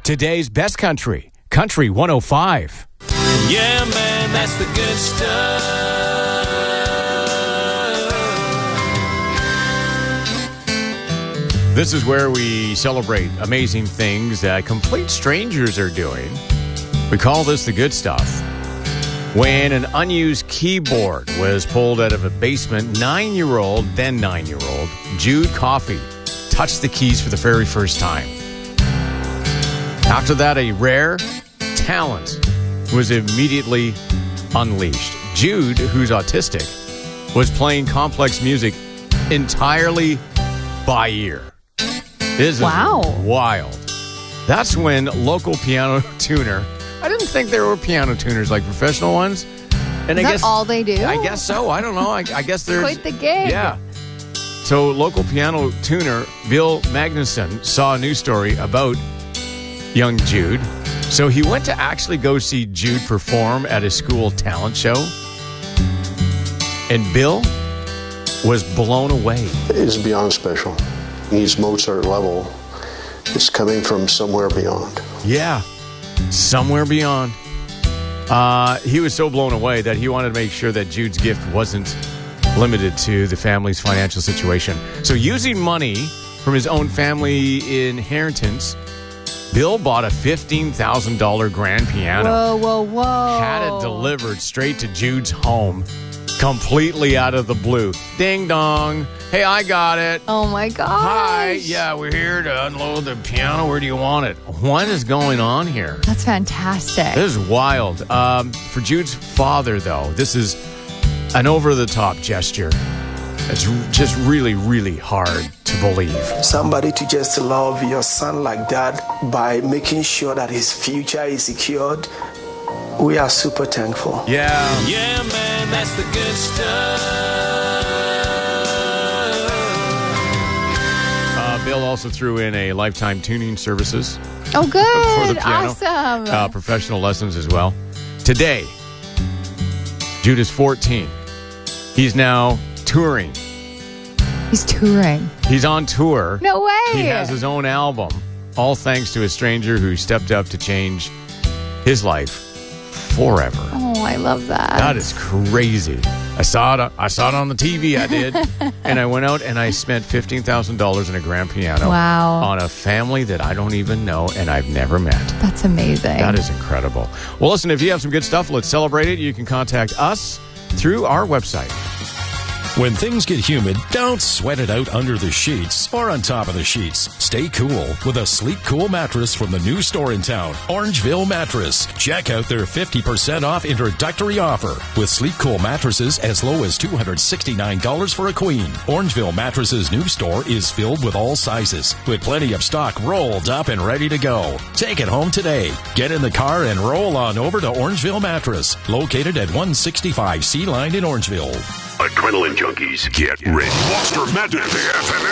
Today's best country, Country 105. Yeah, man, that's the good stuff. This is where we celebrate amazing things that complete strangers are doing. We call this the good stuff. When an unused keyboard was pulled out of a basement, 9-year-old Jude Coffey touched the keys for the very first time. After that, a rare talent was immediately unleashed. Jude, who's autistic, was playing complex music entirely by ear. This is wild. That's when local piano tuner... I didn't think there were piano tuners like professional ones. And Is that all they do? I guess so. I don't know. I guess there's... Quite the gig. Yeah. So local piano tuner Bill Magnuson saw a news story about young Jude. So he went to actually go see Jude perform at a school talent show. And Bill was blown away. It's beyond special. He's Mozart level. It's coming from somewhere beyond. Yeah. Somewhere beyond. He was so blown away that he wanted to make sure that Jude's gift wasn't limited to the family's financial situation. So using money from his own family inheritance, Bill bought a $15,000 grand piano. Whoa. Had it delivered straight to Jude's home, completely out of the blue. Ding dong. Hey, I got it. Oh my gosh. Hi. Yeah, we're here to unload the piano. Where do you want it? What is going on here? That's fantastic. This is wild. For Jude's father, though, this is an over-the-top gesture. It's just really, really hard to believe. Somebody to just love your son like that by making sure that his future is secured. We are super thankful. Yeah. Yeah, man, that's the good stuff. Bill also threw in a lifetime tuning services. Oh, good. For the piano. Awesome. Professional lessons as well. Today, Jude is 14. He's now touring. He's touring. He's on tour. No way. He has his own album. All thanks to a stranger who stepped up to change his life forever. Oh, I love that. That is crazy. I saw it on the TV, I did. And I went out and I spent $15,000 in a grand piano. Wow. On a family that I don't even know and I've never met. That's amazing. That is incredible. Well, listen, if you have some good stuff, let's celebrate it. You can contact us through our website. When things get humid, don't sweat it out under the sheets or on top of the sheets. Stay cool with a Sleep Cool mattress from the new store in town, Orangeville Mattress. Check out their 50% off introductory offer with Sleep Cool mattresses as low as $269 for a queen. Orangeville Mattress's new store is filled with all sizes, with plenty of stock rolled up and ready to go. Take it home today. Get in the car and roll on over to Orangeville Mattress, located at 165 Sea Line in Orangeville. Adrenaline junkies, get ready. Monster Madness.